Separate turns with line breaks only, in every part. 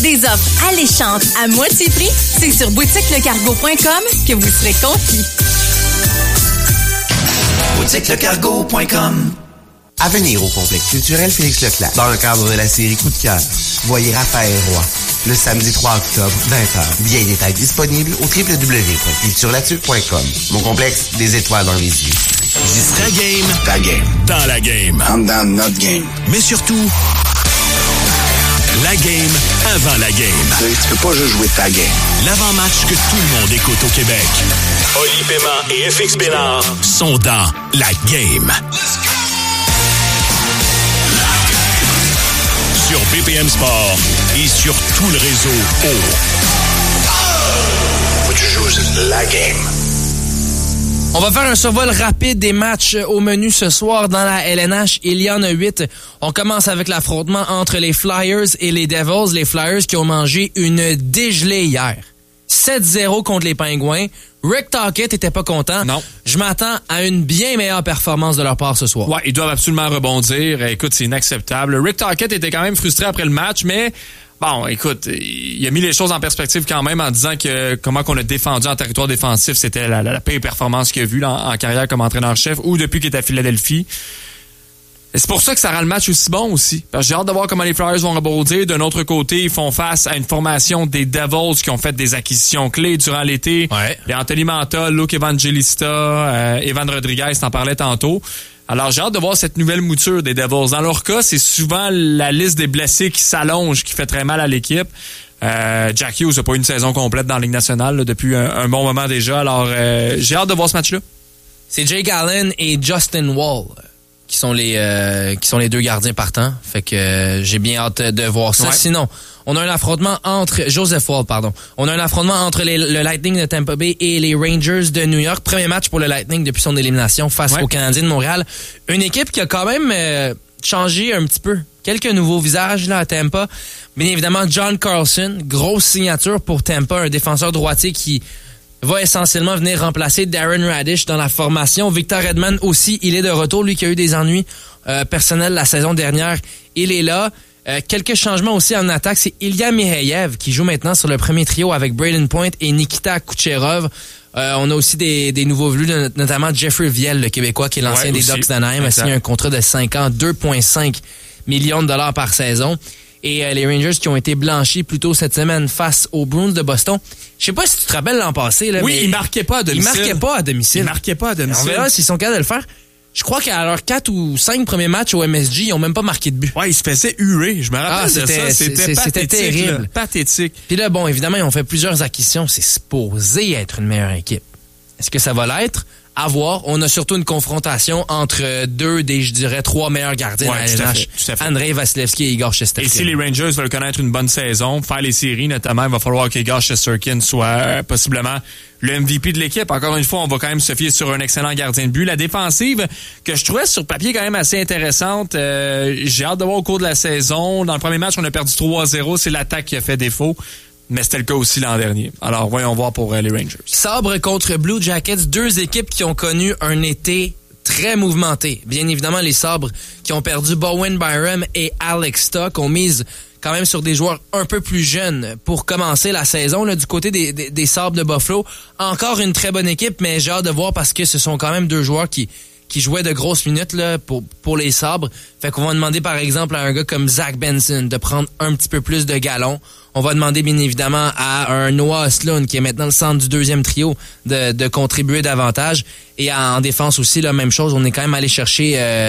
Des offres alléchantes à moitié prix, c'est sur boutiquelecargo.com que vous serez conquis.
boutiquelecargo.com.
À venir au complexe culturel Félix Leclerc, dans le cadre de la série Coup de cœur, voyez Raphaël Roy, le samedi 3 octobre, 20h. Billets détails disponibles au www.culturelatuque.com. Mon complexe, des étoiles dans les yeux.
J'y serai game.
Ta game.
Dans la game.
I'm down not game.
Mais surtout, la game avant la game.
Tu peux pas juste jouer ta game.
L'avant-match que tout le monde écoute au Québec. Oli Paiement et FX Bénard sont dans la game. Sur BPM Sport et sur tout le réseau
Faut que tu joues la game.
On va faire un survol rapide des matchs au menu ce soir dans la LNH. Il y en a 8. On commence avec l'affrontement entre les Flyers et les Devils. Les Flyers qui ont mangé une dégelée hier. 7-0 contre les Pingouins. Rick Tocchet était pas content.
Non.
Je m'attends à une bien meilleure performance de leur part ce soir.
Ouais, ils doivent absolument rebondir. Écoute, c'est inacceptable. Rick Tocchet était quand même frustré après le match, mais bon, écoute, il a mis les choses en perspective quand même en disant que comment qu'on a défendu en territoire défensif, c'était la pire performance qu'il a vue en carrière comme entraîneur-chef ou depuis qu'il est à Philadelphie. Et c'est pour ça que ça rend le match aussi bon aussi. Parce que j'ai hâte de voir comment les Flyers vont rebondir. D'un autre côté, ils font face à une formation des Devils qui ont fait des acquisitions clés durant l'été.
Ouais.
Les Anthony Manta, Luke Evangelista, Evan Rodriguez, t'en parlais tantôt. Alors, j'ai hâte de voir cette nouvelle mouture des Devils. Dans leur cas, c'est souvent la liste des blessés qui s'allonge, qui fait très mal à l'équipe. Jack Hughes n'a pas eu une saison complète dans la Ligue nationale là, depuis un bon moment déjà. Alors, j'ai hâte de voir ce match-là.
C'est Jake Allen et Justin Wall qui sont les deux gardiens partants. Fait que j'ai bien hâte de voir ça.
Ouais.
Sinon, on a un affrontement entre On a un affrontement entre le Lightning de Tampa Bay et les Rangers de New York. Premier match pour le Lightning depuis son élimination face aux Canadiens de Montréal. Une équipe qui a quand même changé un petit peu. Quelques nouveaux visages là à Tampa. Bien évidemment, John Carlson, grosse signature pour Tampa, un défenseur droitier qui va essentiellement venir remplacer Darren Radish dans la formation. Victor Hedman aussi, il est de retour. Lui qui a eu des ennuis personnels la saison dernière, il est là. Quelques changements aussi en attaque. C'est Ilya Mikheyev qui joue maintenant sur le premier trio avec Brayden Point et Nikita Kucherov. On a aussi des nouveaux venus, notamment Jeffrey Viel, le Québécois qui est l'ancien des Ducks d'Anaheim, a signé un contrat de 5 ans, 2,5 millions de dollars par saison. Et les Rangers qui ont été blanchis plus tôt cette semaine face aux Bruins de Boston. Je sais pas si tu te rappelles l'an passé. Là,
Oui,
mais
ils marquaient pas à domicile.
Ils marquaient pas à domicile. On verra s'ils sont capables de le faire. Je crois qu'à leurs 4 ou 5 premiers matchs au MSG, ils ont même pas marqué de but.
Ouais, ils se faisaient huer. Je me rappelle de ça. C'était
terrible.
Là, pathétique.
Puis là, bon, évidemment, ils ont fait plusieurs acquisitions. C'est supposé être une meilleure équipe. Est-ce que ça va l'être? À voir. On a surtout une confrontation entre deux des, je dirais, 3 meilleurs gardiens de la LNH. Andrei Vasilevski et Igor Shesterkin.
Et si les Rangers veulent connaître une bonne saison, faire les séries notamment, il va falloir qu'Igor Shesterkin soit possiblement le MVP de l'équipe. Encore une fois, on va quand même se fier sur un excellent gardien de but. La défensive, que je trouvais sur papier quand même assez intéressante, j'ai hâte de voir au cours de la saison. Dans le premier match, on a perdu 3-0. C'est l'attaque qui a fait défaut. Mais c'était le cas aussi l'an dernier. Alors, voyons voir pour les Rangers.
Sabres contre Blue Jackets, deux équipes qui ont connu un été très mouvementé. Bien évidemment, les Sabres qui ont perdu Bowen Byram et Alex Stock ont mise quand même sur des joueurs un peu plus jeunes pour commencer la saison. Là, du côté des Sabres de Buffalo, encore une très bonne équipe, mais j'ai hâte de voir parce que ce sont quand même deux joueurs qui jouaient de grosses minutes là, pour les Sabres. Fait qu'on va demander par exemple à un gars comme Zach Benson de prendre un petit peu plus de galons. On va demander bien évidemment à un Noah Sloan qui est maintenant le centre du deuxième trio de contribuer davantage. Et en défense aussi, la même chose. On est quand même allé chercher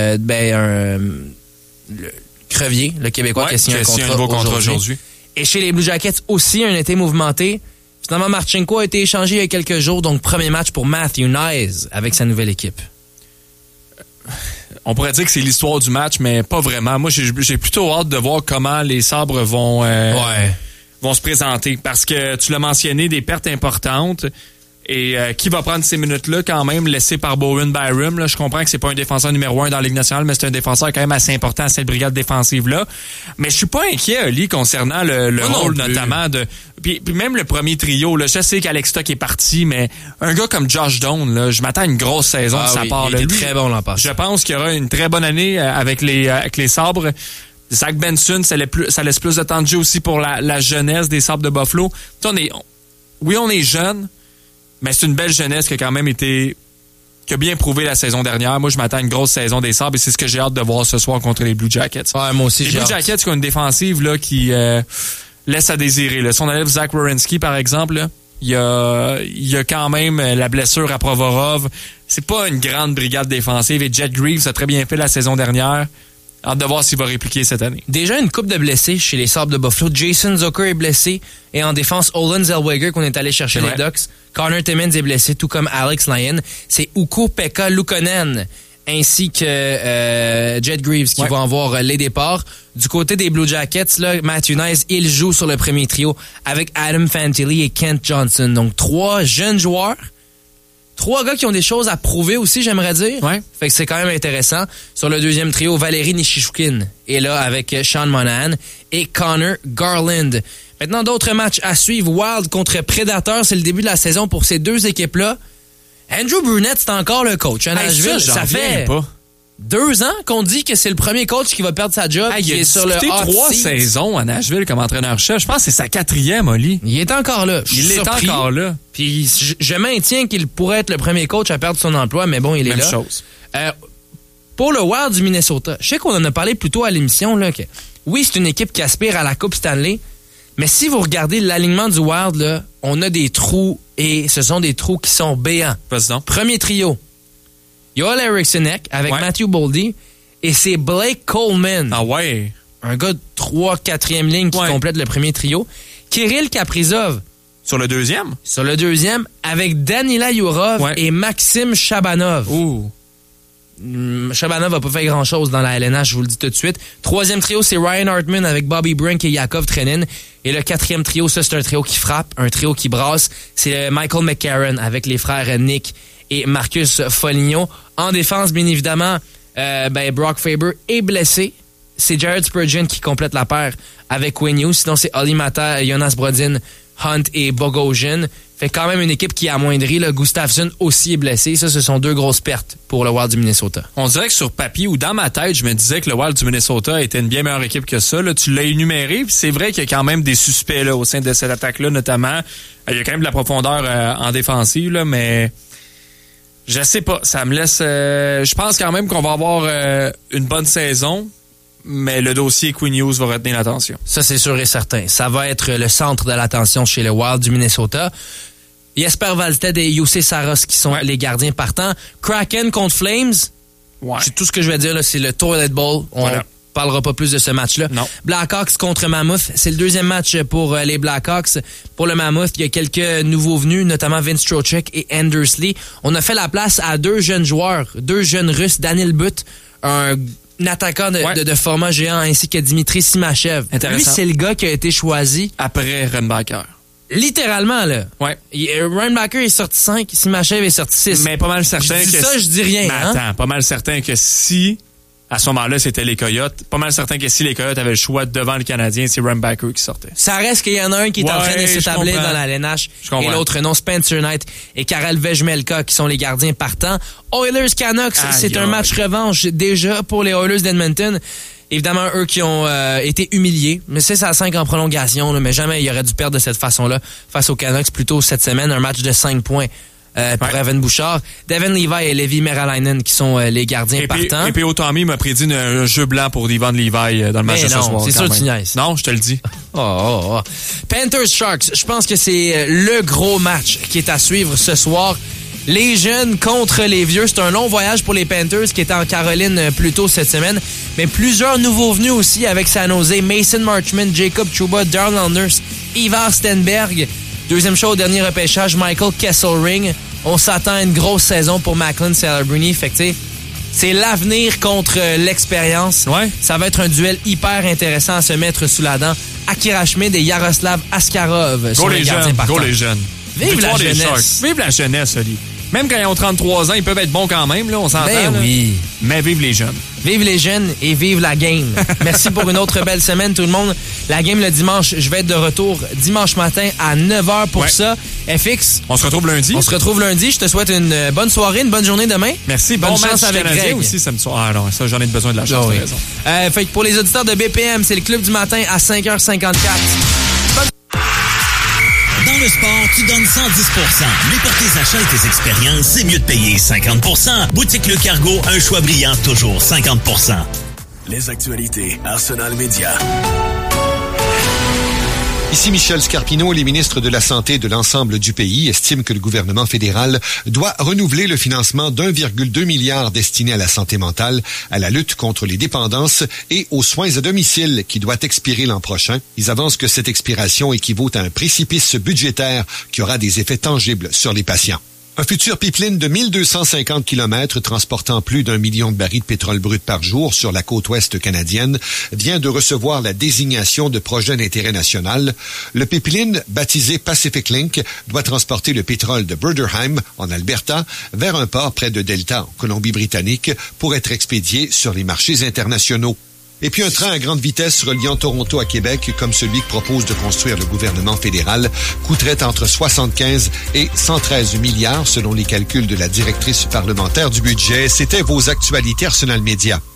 le Crevier, le Québécois qui a signé un nouveau contrat aujourd'hui. Et chez les Blue Jackets aussi, un été mouvementé. Finalement, Marchenko a été échangé il y a quelques jours. Donc, premier match pour Matthew Knies avec sa nouvelle équipe.
On pourrait dire que c'est l'histoire du match, mais pas vraiment. Moi, j'ai plutôt hâte de voir comment les Sabres vont se présenter. Parce que tu l'as mentionné, des pertes importantes. Et qui va prendre ces minutes-là quand même, laissé par Bowen Byram? Là, je comprends que c'est pas un défenseur numéro 1 dans la Ligue nationale, mais c'est un défenseur quand même assez important à cette brigade défensive-là. Mais je suis pas inquiet, Ali, concernant le rôle notamment de... Puis même le premier trio, là, je sais qu'Alex Stock est parti, mais un gars comme Josh Doan, là, je m'attends à une grosse saison de sa part.
Il était très bon l'an passé.
Je pense qu'il y aura une très bonne année avec les Sabres. Zach Benson, ça laisse plus de temps de jeu aussi pour la jeunesse des Sabres de Buffalo. On est jeunes, mais c'est une belle jeunesse qui a quand même été... qui a bien prouvé la saison dernière. Moi, je m'attends à une grosse saison des Sabres et c'est ce que j'ai hâte de voir ce soir contre les Blue Jackets.
Ouais, moi aussi,
les Blue Jackets qui ont une défensive là, qui laisse à désirer. Là. Si on enlève Zach Werenski, par exemple, là, il y a quand même la blessure à Provorov. C'est pas une grande brigade défensive et Jet Greaves a très bien fait la saison dernière. Hâte de voir s'il va répliquer cette année.
Déjà une couple de blessés chez les Sabres de Buffalo. Jason Zucker est blessé et en défense, Olen Zellweger qu'on est allé chercher les Ducks. Connor Timmins est blessé, tout comme Alex Lyon. C'est Ukko-Pekka Luukkonen ainsi que Jet Greaves qui vont avoir les départs. Du côté des Blue Jackets, là, Matthew Nice, il joue sur le premier trio avec Adam Fantilli et Kent Johnson. Donc 3 jeunes joueurs. 3 gars qui ont des choses à prouver aussi, j'aimerais dire.
Ouais.
Fait que c'est quand même intéressant. Sur le deuxième trio, Valérie Nichushkin est là avec Sean Monahan et Connor Garland. Maintenant, d'autres matchs à suivre. Wild contre Predators, c'est le début de la saison pour ces deux équipes-là. Andrew Brunette, c'est encore le coach à Nashville. Ça fait 2 ans qu'on dit que c'est le premier coach qui va perdre sa job.
Il
est sur le hot
3
seat.
saisons à Nashville comme entraîneur-chef. Je pense que c'est sa 4e, Oli.
Il est encore là.
Il est encore là.
Puis je maintiens qu'il pourrait être le premier coach à perdre son emploi, mais bon, il est là.
Même chose.
Pour le Wild du Minnesota, je sais qu'on en a parlé plus tôt à l'émission, là, que oui, c'est une équipe qui aspire à la Coupe Stanley, mais si vous regardez l'alignement du Wild, là, on a des trous et ce sont des trous qui sont béants.
Vas-y donc.
Premier trio, Joel Erikssonek avec Matthew Boldy et c'est Blake Coleman.
Ah ouais?
Un gars de 3-4e ligne qui complète le premier trio. Kirill Kaprizov.
Sur le deuxième?
Sur le deuxième, avec Danila Yurov et Maxime Chabanov.
Ouh.
Chabanov n'a pas fait grand-chose dans la LNH, je vous le dis tout de suite. Troisième trio, c'est Ryan Hartman avec Bobby Brink et Yakov Trenin. Et le quatrième trio, ça, c'est un trio qui frappe, un trio qui brasse. C'est Michael McCarron avec les frères Nick et Marcus Foligno. En défense, bien évidemment, Brock Faber est blessé. C'est Jared Spurgeon qui complète la paire avec Wayne Hughes. Sinon, c'est Olli Mata, Jonas Brodin, Hunt et Bogosian. Fait quand même une équipe qui est amoindrie. Là. Gustafsson aussi est blessé. Ça, ce sont 2 grosses pertes pour le Wild du Minnesota.
On dirait que sur papier ou dans ma tête, je me disais que le Wild du Minnesota était une bien meilleure équipe que ça. Là, tu l'as énuméré. Puis c'est vrai qu'il y a quand même des suspects là, au sein de cette attaque-là, notamment. Il y a quand même de la profondeur en défensive, là, mais je sais pas. Ça me laisse... je pense quand même qu'on va avoir une bonne saison. Mais le dossier Quinn Hughes va retenir l'attention.
Ça, c'est sûr et certain. Ça va être le centre de l'attention chez le Wild du Minnesota. Jesper Wallstedt et Jussi Saros qui sont les gardiens partants. Kraken contre Flames. C'est tout ce que je vais dire, là, c'est le Toilet Bowl. On parlera pas plus de ce match-là.
Non.
Blackhawks contre Mammoth. C'est le deuxième match pour les Blackhawks. Pour le Mammoth, il y a quelques nouveaux venus, notamment Vince Trocheck et Anders Lee. On a fait la place à 2 jeunes joueurs, 2 jeunes Russes, Daniel Butt, un attaquant de format géant, ainsi que Dimitri Simachev. Lui, c'est le gars qui a été choisi
après Reinbacher.
Littéralement, là.
Ouais.
Reinbacher est sorti 5, Simachev est sorti 6.
Mais pas mal certain
je dis ça, je dis rien.
Mais attends, pas mal certain que si, à ce moment-là, c'était les Coyotes, pas mal certain que si les Coyotes avaient le choix devant le Canadien, c'est Reinbacher qui sortait.
Ça reste qu'il y en a un qui est en train de s'établir dans la LNH et l'autre non, Spencer Knight et Karel Vejmelka qui sont les gardiens partants. Oilers Canucks, c'est un match revanche déjà pour les Oilers d'Edmonton. Évidemment, eux qui ont été humiliés, mais 6-5 en prolongation, là, mais jamais ils auraient dû perdre de cette façon-là face aux Canucks. Plutôt cette semaine, un match de 5 points pour Evan Bouchard. Devin Levi et Levi Meralainen qui sont les gardiens partants.
Et puis Tommy m'a prédit un jeu blanc pour Devin Levi dans le match de ce soir.
C'est sûr que tu niaises.
Non, je te le dis.
Panthers Sharks, je pense que c'est le gros match qui est à suivre ce soir. Les jeunes contre les vieux. C'est un long voyage pour les Panthers qui étaient en Caroline plus tôt cette semaine. Mais plusieurs nouveaux venus aussi avec San Jose. Mason Marchment, Jacob Trouba, Darnell Nurse, Ivar Stenberg. Deuxième choix au dernier repêchage, Michael Kesselring. On s'attend à une grosse saison pour Macklin Celebrini. Fait que tu sais, c'est l'avenir contre l'expérience. Ça va être un duel hyper intéressant à se mettre sous la dent. Akira Schmid et Yaroslav Askarov sont les gardiens partants.
Go les jeunes.
Vive la jeunesse.
Vive la jeunesse, Oli. Même quand ils ont 33 ans, ils peuvent être bons quand même, là, on s'entend.
Ben
là.
oui.
Mais vive les jeunes.
Vive les jeunes et vive la game. Merci pour une autre belle semaine, tout le monde. La game le dimanche, je vais être de retour dimanche matin à 9h pour ça. FX.
On se retrouve lundi.
On se retrouve lundi. Je te souhaite une bonne soirée, une bonne journée demain.
Merci.
Bonne
bon
chance
match
avec
Canadien
Greg.
aussi samedi soir. Ah non, ça, j'en ai besoin de la chance, t'as raison.
Fait que pour les auditeurs de BPM, c'est le club du matin à 5h54.
Dans le sport, tu donnes 110%. Mais pour tes achats et tes expériences, c'est mieux de payer 50%. Boutique Le Cargo, un choix brillant, toujours 50%.
Les actualités Arsenal Média.
Ici Michel Scarpino, les ministres de la Santé de l'ensemble du pays estiment que le gouvernement fédéral doit renouveler le financement d'1,2 milliard destiné à la santé mentale, à la lutte contre les dépendances et aux soins à domicile qui doit expirer l'an prochain. Ils avancent que cette expiration équivaut à un précipice budgétaire qui aura des effets tangibles sur les patients. Un futur pipeline de 1250 km transportant plus d'1 million de barils de pétrole brut par jour sur la côte ouest canadienne vient de recevoir la désignation de projet d'intérêt national. Le pipeline, baptisé Pacific Link, doit transporter le pétrole de Bruderheim, en Alberta, vers un port près de Delta, en Colombie-Britannique, pour être expédié sur les marchés internationaux. Et puis un train à grande vitesse reliant Toronto à Québec, comme celui que propose de construire le gouvernement fédéral, coûterait entre 75 et 113 milliards selon les calculs de la directrice parlementaire du budget. C'était vos actualités Arsenal Média.